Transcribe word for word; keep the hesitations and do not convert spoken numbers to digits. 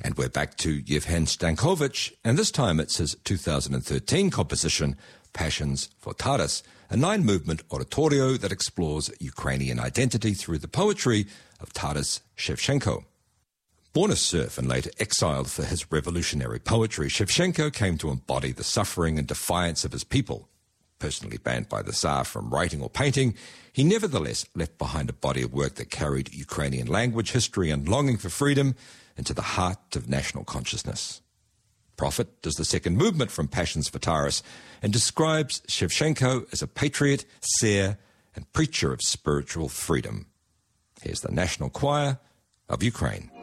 And we're back to Yevhen Stankovich, and this time it's his two thousand thirteen composition, Passions for Taras, a nine-movement oratorio that explores Ukrainian identity through the poetry of Taras Shevchenko. Born a serf and later exiled for his revolutionary poetry, Shevchenko came to embody the suffering and defiance of his people. Personally banned by the Tsar from writing or painting, he nevertheless left behind a body of work that carried Ukrainian language, history, and longing for freedom into the heart of national consciousness. Prophet does the second movement from Passions for Taras and describes Shevchenko as a patriot, seer, and preacher of spiritual freedom. Here's the National Choir of Ukraine.